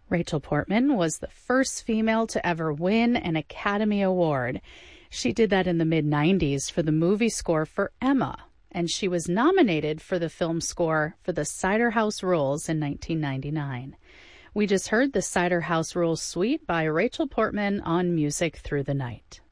Rachel Portman was the first female to ever win an Academy Award. She did that in the mid-90s for the movie score for Emma, and she was nominated for the film score for The Cider House Rules in 1999. We just heard The Cider House Rules Suite by Rachel Portman on Music Through the Night.